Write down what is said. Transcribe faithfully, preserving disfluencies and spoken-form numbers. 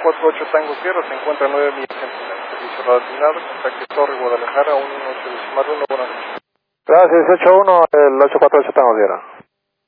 cuatro ocho Tango Sierra, se encuentra nueve millas en servicio radio asignado, contacte Torre Guadalajara, uno ocho decimal uno, buenas noches. Gracias, dieciocho uno, el ocho cuatro ocho Tango Sierra.